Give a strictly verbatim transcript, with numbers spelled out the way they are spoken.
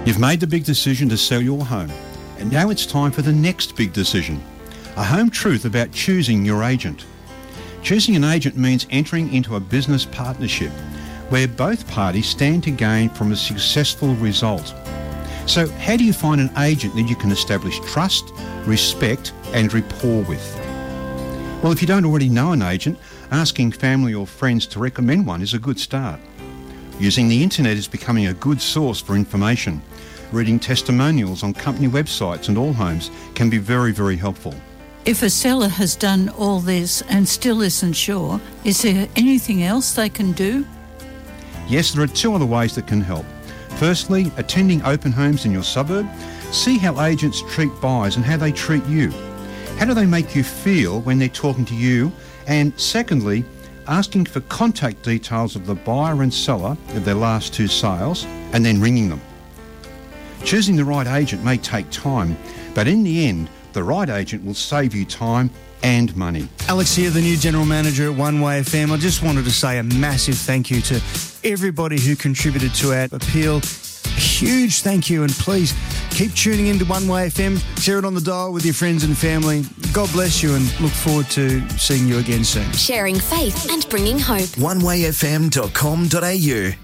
You've made the big decision to sell your home, and now it's time for the next big decision. A home truth about choosing your agent. Choosing an agent means entering into a business partnership where both parties stand to gain from a successful result. So how do you find an agent that you can establish trust, respect and rapport with? Well, if you don't already know an agent, asking family or friends to recommend one is a good start. Using the internet is becoming a good source for information. Reading testimonials on company websites and all homes can be very, very helpful. If a seller has done all this and still isn't sure, is there anything else they can do? Yes, there are two other ways that can help. Firstly, attending open homes in your suburb. See how agents treat buyers and how they treat you. How do they make you feel when they're talking to you? And secondly, asking for contact details of the buyer and seller of their last two sales and then ringing them. Choosing the right agent may take time, but in the end, the right agent will save you time and money. Alex here, the new General Manager at One Way F M. I just wanted to say a massive thank you to everybody who contributed to our appeal. A huge thank you, and please keep tuning into One Way F M. Share it on the dial with your friends and family. God bless you, and look forward to seeing you again soon. Sharing faith and bringing hope. one way f m dot com dot a u